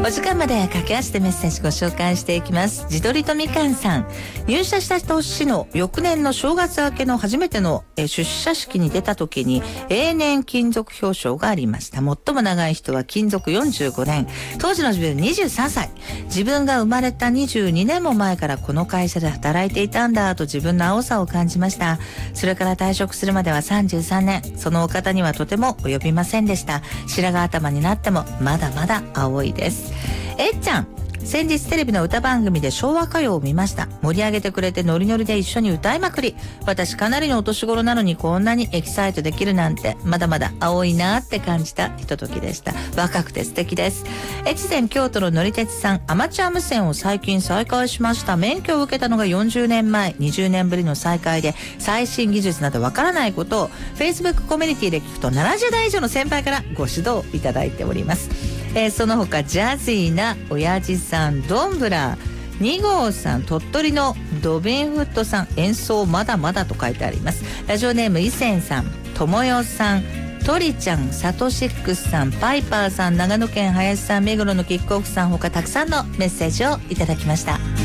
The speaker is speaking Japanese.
お時間まで駆け足でメッセージご紹介していきます。自撮りとみかんさん、入社した年の翌年の正月明けの初めての出社式に出た時に永年勤続表彰がありました。最も長い人は勤続45年、当時の自分23歳、自分が生まれた22年も前からこの会社で働いていたんだと自分の青さを感じました。それから退職するまでは33年、そのお方にはとても及びませんでした。白髪頭になってもまだまだ青いです。えっちゃん、先日テレビの歌番組で昭和歌謡を見ました。盛り上げてくれてノリノリで一緒に歌いまくり。私かなりのお年頃なのにこんなにエキサイトできるなんて、まだまだ青いなって感じたひとときでした。若くて素敵です。越前京都の乗り鉄さん、アマチュア無線を最近再開しました。免許を受けたのが40年前、20年ぶりの再開で、最新技術などわからないことを Facebook コミュニティで聞くと70代以上の先輩からご指導いただいております。その他ジャズィーな親父さん、ドンブラー2号さん、鳥取のドビンフットさん、演奏まだまだと書いてあります。ラジオネームイセンさん、ともよさん、トリちゃん、サトシックスさん、パイパーさん、長野県林さん、目黒のキックオフさん、他たくさんのメッセージをいただきました。